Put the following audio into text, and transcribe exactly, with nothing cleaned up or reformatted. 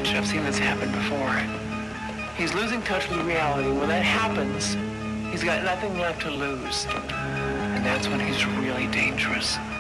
attention. I've seen this happen before. He's losing touch with reality. When that happens, he's got nothing left to lose. And that's when he's really dangerous.